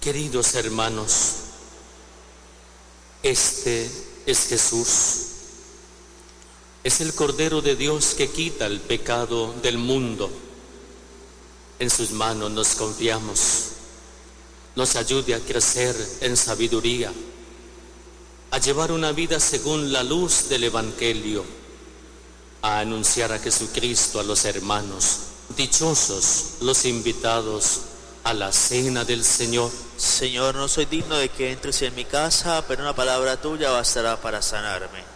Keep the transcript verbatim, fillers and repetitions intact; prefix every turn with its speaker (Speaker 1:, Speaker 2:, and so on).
Speaker 1: Queridos hermanos, este es Jesús. Es el Cordero de Dios que quita el pecado del mundo. En sus manos nos confiamos. Nos ayude a crecer en sabiduría, a llevar una vida según la luz del Evangelio, a anunciar a Jesucristo a los hermanos. Dichosos los invitados a la cena del Señor.
Speaker 2: Señor, no soy digno de que entres en mi casa, pero una palabra tuya bastará para sanarme.